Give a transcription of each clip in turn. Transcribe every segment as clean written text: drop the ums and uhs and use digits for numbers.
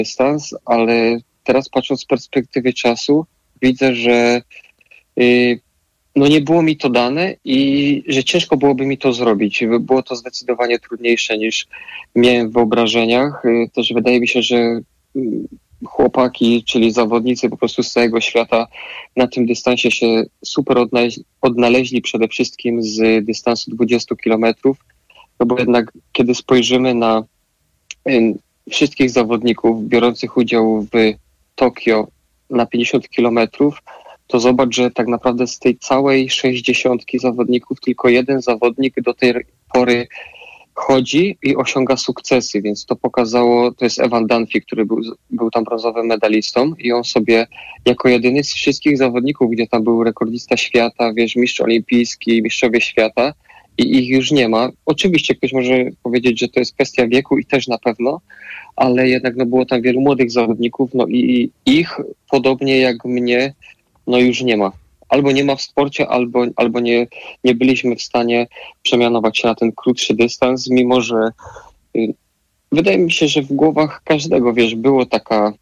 dystans, ale teraz patrząc z perspektywy czasu, widzę, że no nie było mi to dane i że ciężko byłoby mi to zrobić. Było to zdecydowanie trudniejsze niż miałem w wyobrażeniach. Też wydaje mi się, że chłopaki, czyli zawodnicy po prostu z całego świata na tym dystansie się super odnaleźli przede wszystkim z dystansu 20 kilometrów, no bo jednak kiedy spojrzymy na wszystkich zawodników biorących udział w Tokio na 50 kilometrów, to zobacz, że tak naprawdę z tej całej 60 zawodników tylko jeden zawodnik do tej pory chodzi i osiąga sukcesy, więc to pokazało, to jest Evan Dunphy, który był tam brązowym medalistą i on sobie jako jedyny z wszystkich zawodników, gdzie tam był rekordista świata, mistrz olimpijski, mistrzowie świata i ich już nie ma. Oczywiście ktoś może powiedzieć, że to jest kwestia wieku i też na pewno, ale jednak było tam wielu młodych zawodników, i ich, podobnie jak mnie, już nie ma. Albo nie ma w sporcie, albo nie byliśmy w stanie przemianować się na ten krótszy dystans, mimo że wydaje mi się, że w głowach każdego, było taka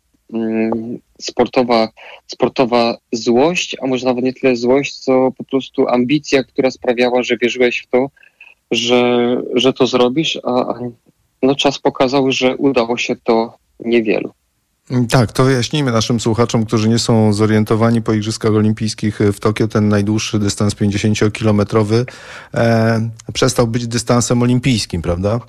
sportowa złość, a może nawet nie tyle złość, co po prostu ambicja, która sprawiała, że wierzyłeś w to, że to zrobisz, a czas pokazał, że udało się to niewielu. Tak, to wyjaśnijmy naszym słuchaczom, którzy nie są zorientowani po Igrzyskach Olimpijskich w Tokio. Ten najdłuższy dystans 50-kilometrowy przestał być dystansem olimpijskim, prawda?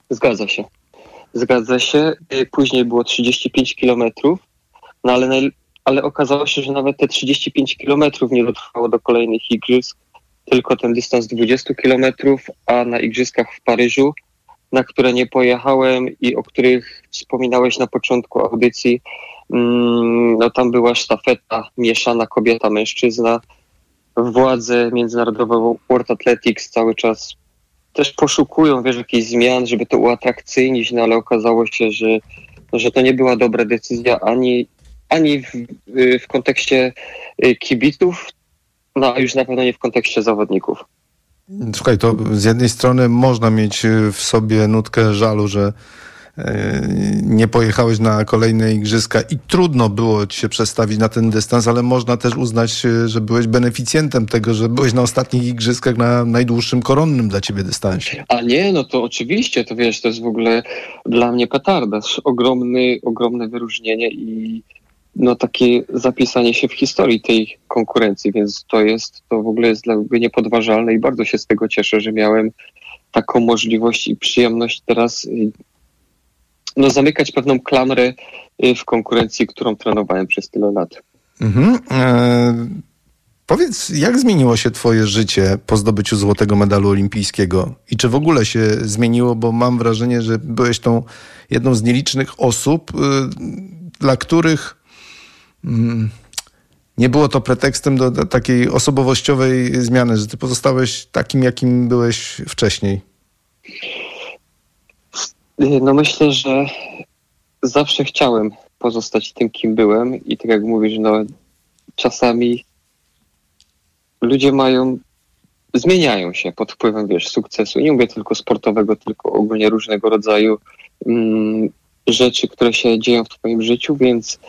Zgadza się. Później było 35 kilometrów, ale okazało się, że nawet te 35 kilometrów nie dotrwało do kolejnych igrzysk, tylko ten dystans 20 kilometrów, a na Igrzyskach w Paryżu, na które nie pojechałem i o których wspominałeś na początku audycji, tam była sztafeta mieszana kobieta-mężczyzna. Władze międzynarodowe World Athletics cały czas też poszukują, jakichś zmian, żeby to uatrakcyjnić, ale okazało się, że to nie była dobra decyzja ani w kontekście kibiców, a już na pewno nie w kontekście zawodników. Słuchaj, to z jednej strony można mieć w sobie nutkę żalu, że nie pojechałeś na kolejne igrzyska i trudno było ci się przestawić na ten dystans, ale można też uznać, że byłeś beneficjentem tego, że byłeś na ostatnich igrzyskach na najdłuższym koronnym dla ciebie dystansie. A nie, to oczywiście, to jest w ogóle dla mnie petarda. Ogromne wyróżnienie i takie zapisanie się w historii tej konkurencji, więc to w ogóle jest dla mnie niepodważalne i bardzo się z tego cieszę, że miałem taką możliwość i przyjemność teraz zamykać pewną klamrę w konkurencji, którą trenowałem przez tyle lat. Powiedz, jak zmieniło się twoje życie po zdobyciu złotego medalu olimpijskiego i czy w ogóle się zmieniło, bo mam wrażenie, że byłeś tą jedną z nielicznych osób, dla których nie było to pretekstem do takiej osobowościowej zmiany, że ty pozostałeś takim, jakim byłeś wcześniej. Myślę, że zawsze chciałem pozostać tym, kim byłem i tak jak mówisz, czasami ludzie zmieniają się pod wpływem, sukcesu. Nie mówię tylko sportowego, tylko ogólnie różnego rodzaju rzeczy, które się dzieją w twoim życiu, więc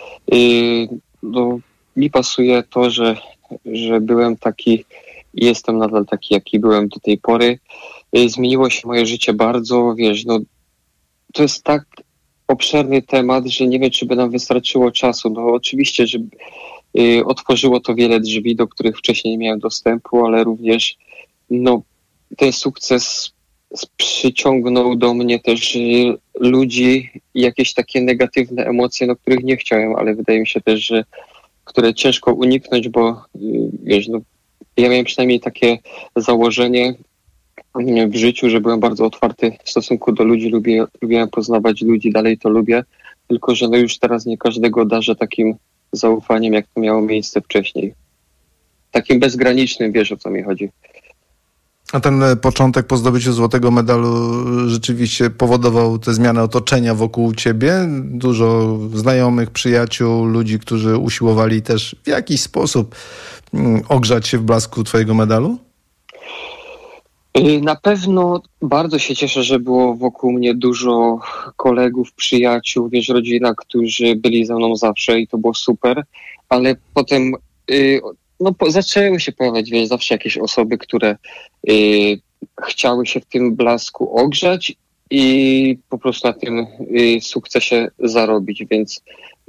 mi pasuje to, że byłem taki i jestem nadal taki, jaki byłem do tej pory. Zmieniło się moje życie bardzo, to jest tak obszerny temat, że nie wiem, czy by nam wystarczyło czasu. Oczywiście, że otworzyło to wiele drzwi, do których wcześniej nie miałem dostępu, ale również ten sukces przyciągnął do mnie też ludzi i jakieś takie negatywne emocje, których nie chciałem, ale wydaje mi się też, że które ciężko uniknąć, bo ja miałem przynajmniej takie założenie w życiu, że byłem bardzo otwarty w stosunku do ludzi, lubiłem poznawać ludzi, dalej to lubię, tylko że już teraz nie każdego darzę takim zaufaniem, jak to miało miejsce wcześniej. Takim bezgranicznym, o co mi chodzi. A ten początek po zdobyciu złotego medalu rzeczywiście powodował tę zmianę otoczenia wokół ciebie? Dużo znajomych, przyjaciół, ludzi, którzy usiłowali też w jakiś sposób ogrzać się w blasku twojego medalu? Na pewno bardzo się cieszę, że było wokół mnie dużo kolegów, przyjaciół, wiesz, rodzina, którzy byli ze mną zawsze i to było super, ale potem zaczęły się pojawiać, wiesz, zawsze jakieś osoby, które chciały się w tym blasku ogrzać i po prostu na tym sukcesie zarobić, więc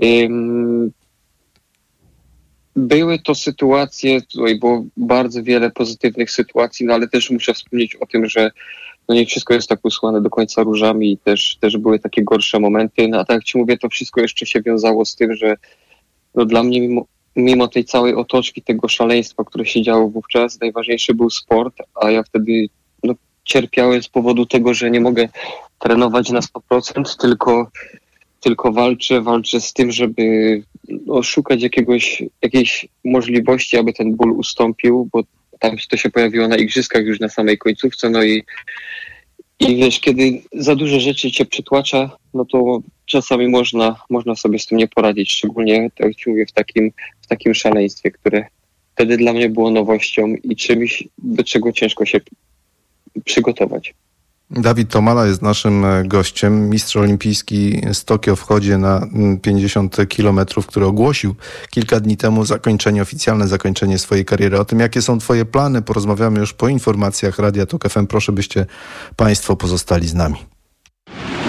były to sytuacje, tutaj było bardzo wiele pozytywnych sytuacji, no ale też muszę wspomnieć o tym, że no nie wszystko jest tak usłane do końca różami i też były takie gorsze momenty. No a tak jak ci mówię, to wszystko jeszcze się wiązało z tym, że no dla mnie mimo tej całej otoczki, tego szaleństwa, które się działo wówczas, najważniejszy był sport, a ja wtedy no, cierpiałem z powodu tego, że nie mogę trenować na 100%, tylko walczę z tym, żeby szukać jakiejś możliwości, aby ten ból ustąpił, bo tam to się pojawiło na igrzyskach już na samej końcówce, no i wiesz, kiedy za dużo rzeczy cię przytłacza, no to czasami można sobie z tym nie poradzić, szczególnie, tak jak ci mówię, w takim szaleństwie, które wtedy dla mnie było nowością i czymś, do czego ciężko się przygotować. Dawid Tomala jest naszym gościem, mistrz olimpijski z Tokio w chodzie na 50 kilometrów, który ogłosił kilka dni temu oficjalne zakończenie swojej kariery. O tym, jakie są twoje plany, porozmawiamy już po informacjach Radia Tok FM. Proszę, byście państwo pozostali z nami.